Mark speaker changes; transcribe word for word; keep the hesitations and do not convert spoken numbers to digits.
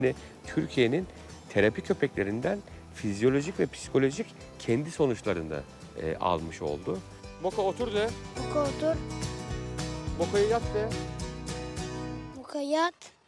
Speaker 1: Türkiye'nin terapi köpeklerinden fizyolojik ve psikolojik kendi sonuçlarını e, almış oldu. Moka otur de.
Speaker 2: Moka otur.
Speaker 1: Moka'ya yat de.
Speaker 2: Moka yat.